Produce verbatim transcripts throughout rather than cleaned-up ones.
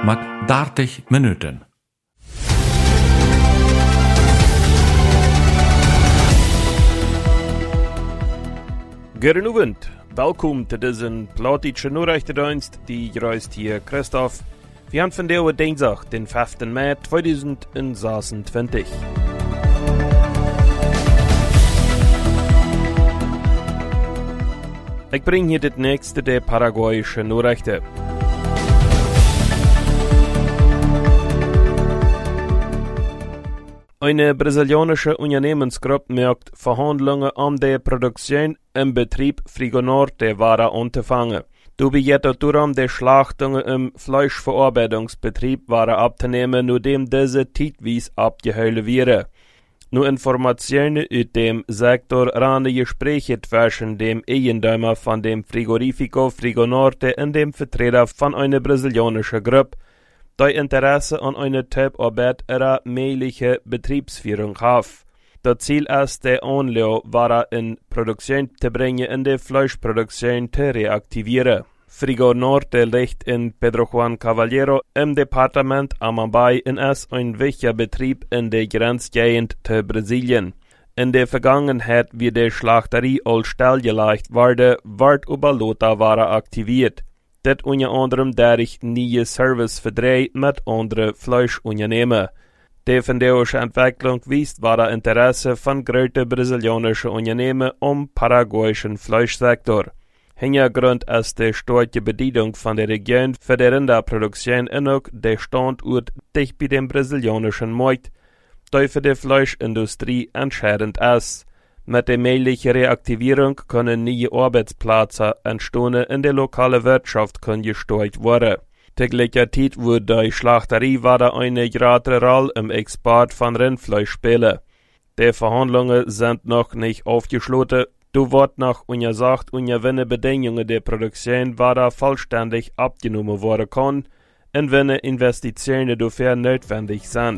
mit dertig Minuten. Guten Abend. Welkom te deze Platische Nachrichtendienst, die reist hier Christoph. Wir haben von der Dienstag, den fünften Mai zweitausendzweiundzwanzig. Ich bringe hier das nächste der paraguayischen Nachrichten. Eine brasilianische Unternehmensgruppe merkt Verhandlungen um die Produktion im Betrieb Frigonord der Ware anzufangen. Dabei geht es darum, die Schlachtungen im Fleischverarbeitungsbetrieb Ware abzunehmen, nachdem diese zeitweise abgeholt werden. Nur Informationen aus dem Sektor ran Gespräche zwischen dem Eigentümer von dem Frigorifico Frigonorte und dem Vertreter von einer brasilianischen Gruppe, die Interesse an einer Typarbeit ihrer möglichen Betriebsführung haben. Das Ziel ist, die Anlage Ware in Produktion zu bringen und die Fleischproduktion zu reaktivieren. Frigonorte liegt in Pedro Juan Caballero im Departement Amambay und ist ein wichtiger Betrieb in der Grenzgegend zu Brasilien. In der Vergangenheit, wie die Schlachterie als stillgelegt wurde, wird über Lota-Ware aktiviert. Das unter anderem durch neue Serviceverträge mit anderen Fleischunternehmen. Die vandaische Entwicklung weist wahre Interesse von großen brasilianischen Unternehmen um paraguayischen Fleischsektor. Hintergrund ist die starke Bedienung von der Region für die Rinderproduktion und auch der Standort dicht bei dem brasilianischen Markt, der für die Fleischindustrie entscheidend ist. Mit der möglichen Reaktivierung können neue Arbeitsplätze entstehen und die lokale Wirtschaft kann gesteuert werden. Die gleichzeitig wird die Schlachterie weiter eine größere Rolle im Export von Rindfleisch spielen. Die Verhandlungen sind noch nicht aufgeschlossen. Du wird noch untersucht, unter welchen Bedingungen die Produktion weiter vollständig abgenommen werden kann und welche Investitionen dafür notwendig sind.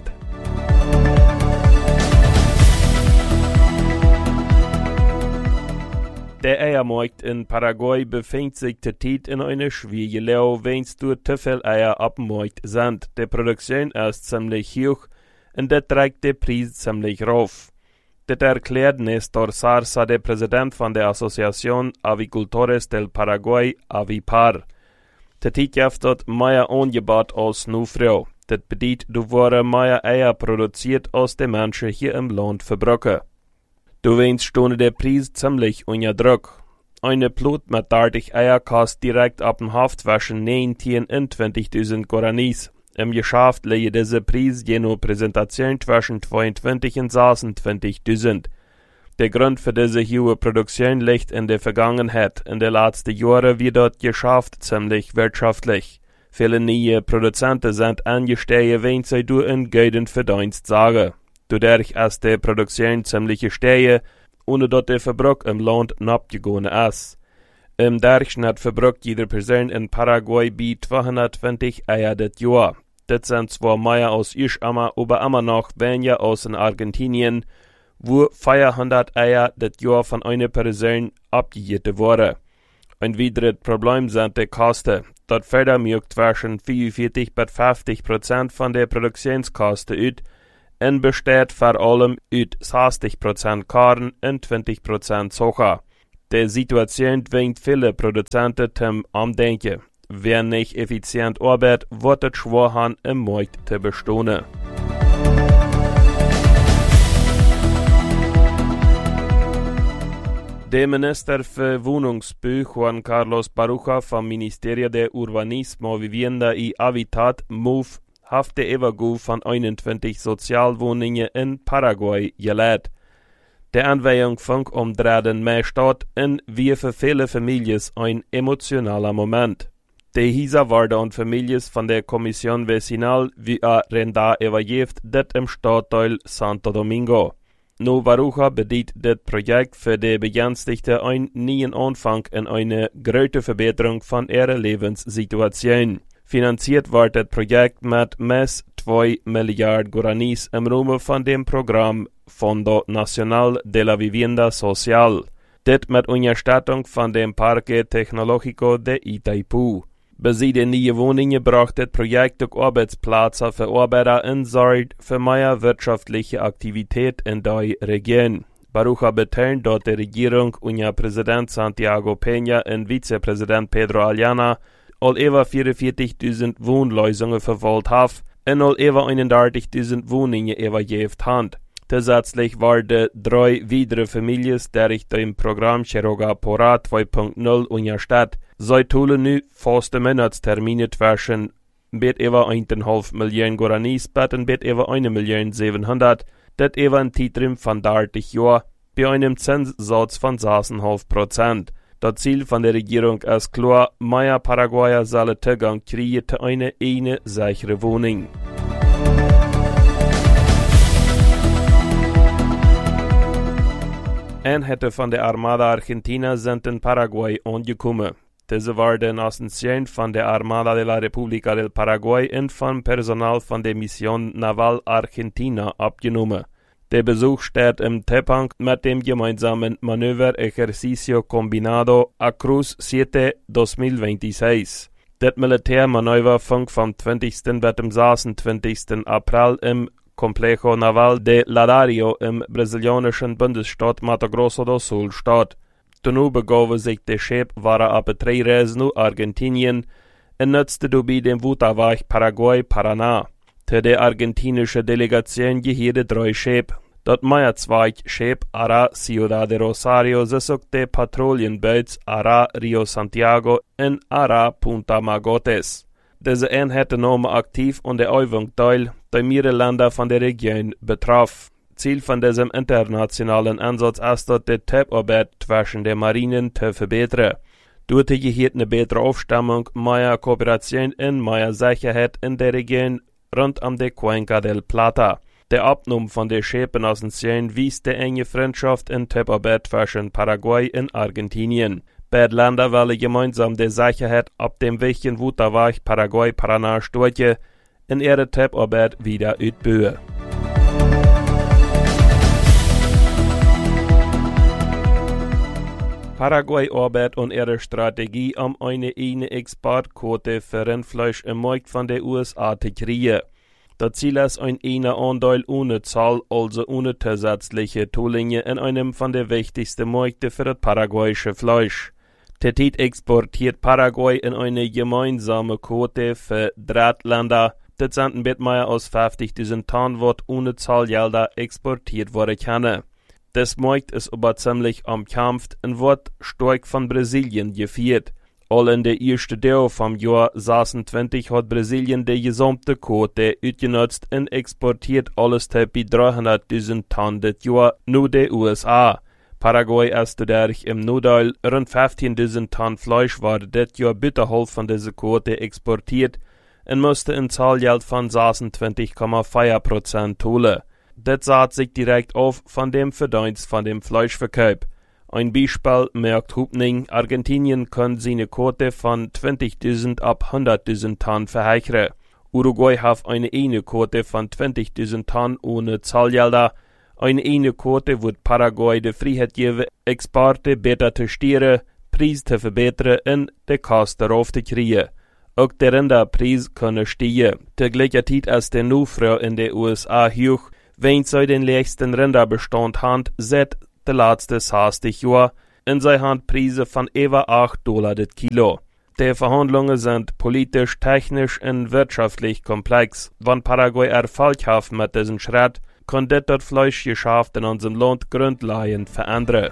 Der Eiermarkt in Paraguay befindet sich zurzeit in einer schwierigen Lage, wenn es durch zu viel Eier auf dem Markt sind. Die Produktion ist ziemlich hoch und das trägt den Preis ziemlich rauf. Das erklärt Néstor Sarza, der Präsident von der Asociación Avicultores del Paraguay, Avipar. Zurzeit gibt es mehr Angebot als nur früher. Das bedeutet, du werden mehr Eier produziert, als die Menschen hier im Land verbrauchen. Du weinst stehen der Preis ziemlich unter Druck. Eine Plut mit dreißig Eier kostet direkt ab dem Haft zwischen neunzehn und zwanzigtausend Guaranis. Im Geschäft liegt dieser Preis je nach Präsentation zwischen zweiundzwanzig und sechsundzwanzigtausend. Der Grund für diese hohe Produktion liegt in der Vergangenheit. In den letzten Jahren wird das Geschäft ziemlich wirtschaftlich. Viele neue Produzenten sind angestellt, wenn sie durch einen guten Verdienst sagen. Dadurch ist die Produktion ziemlich gestiegen, ohne dass der Verbrauch im Land abgegangen ist. Im Durchschnitt verbraucht jede Person in Paraguay bei zweihundertzwanzig Eier das Jahr. Das sind zwar mehr als ich, aber immer noch weniger als in Argentinien, wo vierhundert Eier das Jahr von einer Person abgegeben wurden. Ein weiteres Problem sind die Kosten. Das Fördermilch zwischen vierundvierzig bis fünfzig Prozent von der Produktionskosten ut und besteht vor allem aus sechzig Prozent Korn und zwanzig Prozent Zucker. Die Situation zwingt viele Produzenten zum Umdenken. Wer nicht effizient arbeitet, wird es schwer haben, im Markt zu bestehen. Der Minister für Wohnungsbau Juan Carlos Baruja vom Ministerio de Urbanismo, Vivienda y Habitat, M O V, hat die Übergabe von einundzwanzig Sozialwohnungen in Paraguay geleitet. Die Anweihung fand am dritten Mai statt und wie für viele Familien ein emotionaler Moment. Die Häuser werden an Familien von der Kommission Vecinal wie a Renda übergeben, das im Stadtteil Santo Domingo. No Baruja bedient das Projekt für die Begünstigten einen neuen Anfang in eine große Verbesserung von ihrer Lebenssituation. Finanziert wird das Projekt mit mehr zwei Milliarden Guaranis im Rahmen von dem Programm Fondo Nacional de la Vivienda Social. Das mit Unterstützung von dem Parque Tecnológico de Itaipú. Bij de nieuwe woningen bracht het project ook Arbeitsplätze für Arbeiter en zorgt für mehr wirtschaftliche Aktivität in der Region. Barucha betont dat de regering onder president Santiago Peña en vicepresident Pedro Aliana al over vierenveertigduizend woonlösungen vervolgt heeft en al over eenendertigduizend woningen overgeeft hand. Zusätzlich werden drei weitere Familien durch dem Programm Cheroga Pora zwei Punkt null unterstützt. Sie tun nu vaste Monatstermine zwischen mit über eineinhalb Millionen Guaranis und mit über eine Million siebenhundert, das über ein Zeitraum von dreißig Jahren bei einem Zinssatz von sechs Komma fünf Prozent. Das Ziel von der Regierung ist klar, mehr Paraguayer sollen Zugang kriegen zu einer eine sichere Wohnung. Einheiten von der Armada Argentina sind in Paraguay angekommen. Diese werden essentiell von der Armada de la República del Paraguay und vom Personal von der Mission Naval Argentina abgenommen. Der Besuch steht im Zusammenhang mit dem gemeinsamen Manöver Ejercicio Combinado Acruz sieben zweitausendzweiundzwanzig. Das Militärmanöver fing vom zwanzigsten bis zum sechsundzwanzigsten April im Complejo Naval de Ladario im brasilianischen Bundesstaat Mato Grosso do Sul statt. Toen begaven sich de Schip waren op drei Reisen naar Argentinien en nutzte dabei den Wutaweg Paraguay-Paraná. Te de argentinische Delegation gehörte drei Schip. Dat Meierzweig-Schip Ara Ciudad de Rosario sich ook de Patrouillenboot Ara Rio Santiago en Ara Punta Magotes. Diese Einheiten nahmen aktiv an der Übung teil, die mehrere Länder von der Region betraf. Ziel von diesem internationalen Einsatz ist, die Zusammenarbeit zwischen den Marinen zu verbessern. Dort gehört eine bessere Aufstellung, mehr Kooperation und mehr Sicherheit in der Region rund um die Cuenca del Plata. Der Abnahme von den Schiffen aus den Seen wies die enge Freundschaft und Zusammenarbeit zwischen Paraguay und Argentinien. Beide Länder wollen gemeinsam die Sicherheit ab dem wichtigen Wutaweg Paraguay-Paraná stärken und ihre Zusammenarbeit wieder ausbauen. Paraguay arbeitet an ihrer Strategie, um eine eine Exportquote für Rindfleisch im Markt von den U S A zu kriegen. Das Ziel ist ein einer Anteil ohne Zahl, also ohne zusätzliche Zulinge in einem von den wichtigsten Märkten für das paraguayische Fleisch. Tetit exportiert Paraguay in eine gemeinsame Quote für drei Länder. Das sind ein bisschen mehr als fünfzigtausend Tonnen, was ohne Zahlgelder exportiert werden kann. Das Markt ist aber ziemlich umkämpft und wird stark von Brasilien geführt. All in der ersten Teil vom Jahr sechsundzwanzig hat Brasilien die gesamte Quote ausgenutzt und exportiert alles bei dreihunderttausend Tonnen das Jahr nur die U S A. Paraguay ist dadurch im Nordteil rund fünfzehntausend Tonnen Fleisch wurde das Jahr bitterhalb von dieser Quote exportiert und musste ein Zahlgeld von sechsundzwanzig Komma vier Prozent holen. Das sah sich direkt auf von dem Verdienst von dem Fleischverkauf. Ein Beispiel merkt Hupning, Argentinien kann seine Quote von zwanzigtausend ab hunderttausend Tonnen verheichern. Uruguay hat eine eine Quote von zwanzigtausend Tonnen ohne Zahlgelder. Eine eine Quote wird Paraguay die Freiheit geben, Exporte besser zu steuern, Preis zu verbessern und die Kosten darauf zu kriegen. Auch der Rinderpreis kann steigen. Zur gleichen Zeit ist der Nachfrage in den U S A hoch, wenn sie den längsten Rinderbestand haben, seit die letzten sechzig Jahre, und sie haben Preise von über acht Dollar das Kilo. Die Verhandlungen sind politisch, technisch und wirtschaftlich komplex. Wenn Paraguay Erfolg hat mit diesem Schritt, kann das Fleischgeschäft in unserem Land grundlegend verändern.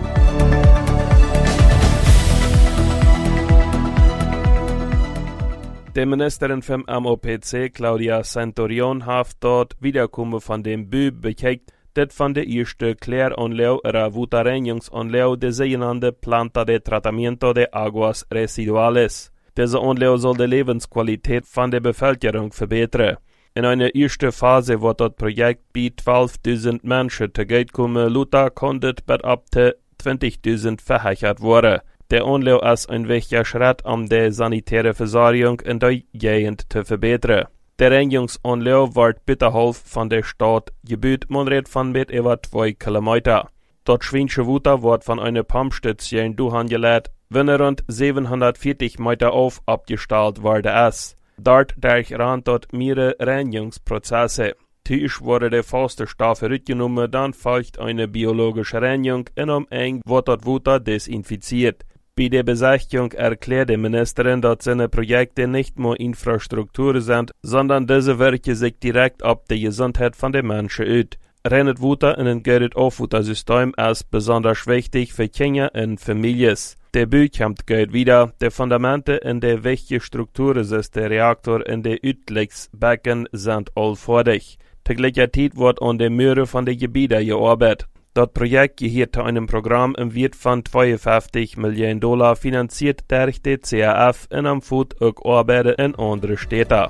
Die Ministerin vom M O P C, Claudia Centurion, hat dort Wiederkommen von dem Bü bekriegt, das von der ersten Kläranlage oder Wutareinigungsanlage, der sogenannte Planta de Tratamiento de Aguas Residuales. Diese Anlage soll die Lebensqualität von der Bevölkerung verbessern. In einer ersten Phase wird das Projekt bei zwölftausend Menschen zugute kommen, Luther konnte bis ab zu zwanzigtausend verheichert werden. Der Anlage ist ein wichtiger Schritt, um die sanitäre Versorgung in der Gegend zu verbessern. Der Reinigungsanlage wird bitterhalb von der Stadt gebaut, man redet von mit über zwei Kilometer. Das Schweinsche Wasser wird von einer Pumpstation durchgeleitet, wenn er rund siebenhundertvierzig Meter auf abgestellt wurde ist. Dort durchrannt dort mehrere Reinigungsprozesse. Tisch wurde der feste Stoff zurückgenommen, dann folgt eine biologische Reinigung und um eng wird dort Wasser desinfiziert. Bei der Besichtigung erklärt die Ministerin, dass seine Projekte nicht nur Infrastruktur sind, sondern diese wirken sich direkt auf die Gesundheit von den Menschen aus. Reines Wasser in ein gutes Aufwassersystem ist besonders wichtig für Kinder und Familien. Der Bau kommt gut wieder, die Fundamente in der wichtigen Struktur ist der Reaktor in der Utlichsbecken sind all fertig. Zur gleichen Zeit wird an den Müren von den Gebieten gearbeitet. Das Projekt gehört zu einem Programm im Wert von zweiundfünfzig Millionen Dollar, finanziert durch die C A F und am Food auch Arbeiten in andere Städte.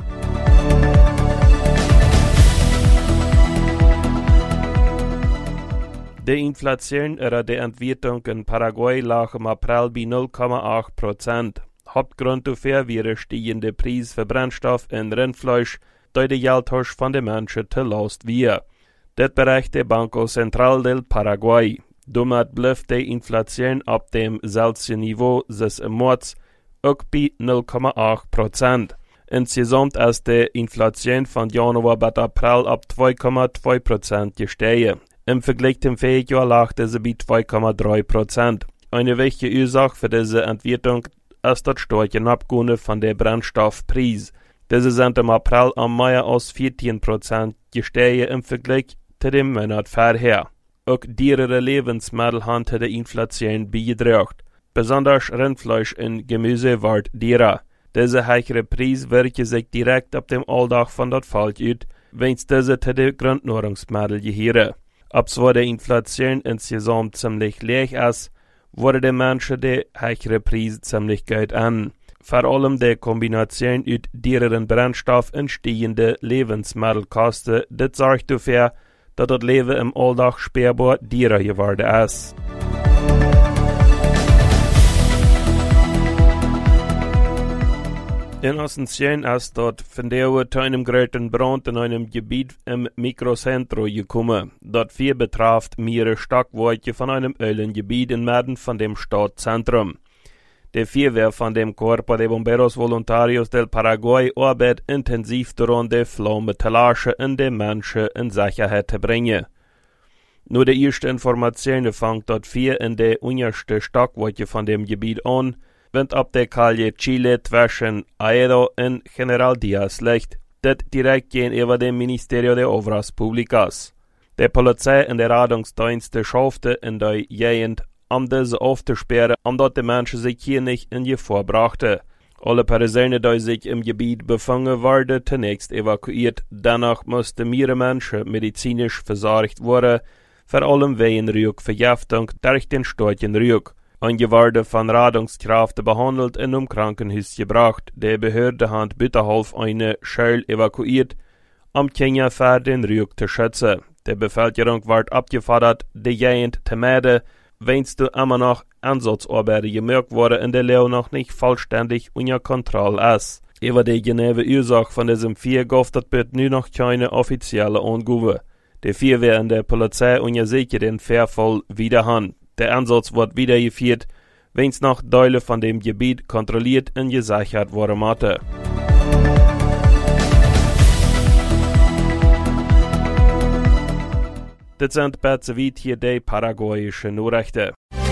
Die Inflation oder die Entwertung in Paraguay lag im April bei null Komma acht Prozent. Hauptgrund dafür wäre steigende Preis für Brennstoff und Rindfleisch, da die Geldtausch von den Menschen zu Last war. Das berechnet der Banco Central del Paraguay. Damit bleibt die Inflation auf dem selben Niveau des im März auch bei null Komma acht Prozent. Insgesamt ist die Inflation von Januar bis April auf zwei Komma zwei Prozent gestiegen. Im Vergleich zum Vorjahr lag diese bei zwei Komma drei Prozent. Eine wichtige Ursache für diese Entwertung ist das starke Abgehen von der Brennstoffpreis. Diese sind im April am mehr als vierzehn Prozent gestiegen im Vergleich zu dem Monat vorher. Auch teurere Lebensmittel haben der Inflation beigetragen. Besonders Rindfleisch und Gemüse wird teurer. Diese höhere Preis wirken sich direkt auf dem Alltag von das Volk aus, wenn es diese zu den Grundnahrungsmitteln gehören. Obwohl die Inflation insgesamt ziemlich leicht ist, wurde den Menschen der höhere Preis ziemlich gut an. Vor allem die Kombination aus teureren Brennstoff und steigenden Lebensmittelkosten, das sorgt dafür, dass das Leben im Alltag spürbar teurer geworden ist. In Asunción ist dort von der zu einem großen Brand in einem Gebiet im Mikrocentro gekommen. Dort vier betraf mehrere Stockwerke von einem Ölgebiet in Mitten von dem Stadtzentrum. Die Feuerwehr von dem Cuerpo de Bomberos Voluntarios del Paraguay arbeitet intensiv daran, die Flamme zu löschen und die Menschen in Sicherheit zu bringen. Nur die ersten Informationen fangen dort vier in der untersten Stockwerke von dem Gebiet an, wenn ab der Calle Chile zwischen Aedo und General Diaz liegt, das direkt gegenüber dem Ministerio de Obras Públicas. Die Polizei und die Rettungsdienste schafften in der Gegend, um diese aufzusperren, omdat die Menschen sich hier nicht in Gefahr brachten. Alle Personen, die sich im Gebiet befangen, wurden zunächst evakuiert. Danach mussten mehrere Menschen medizinisch versorgt werden, vor allem wegen Rauchvergiftung durch den starken Rauch. Einige wurden von Rettungskräften behandelt und im Krankenhaus gebracht. Die Behörde hat Bütterhof eine Schule evakuiert, um Kinder vor den Rauch zu schützen. Die Bevölkerung wird abgefordert, die Gegend zu meiden, wenn es immer noch Einsatzarbeiten gemerkt wurde und der Leo noch nicht vollständig unter Kontrolle ist. Über die genaue Ursache von diesem Feuer gibt es noch keine offizielle Angabe. Die Feuerwehr und die Polizei untersuchen den Vorfall wieder an. Der Einsatz wird weitergeführt, wenn es noch Teile von dem Gebiet kontrolliert und gesichert werden muss. Das sind per hier die paraguayischen Nachrichten.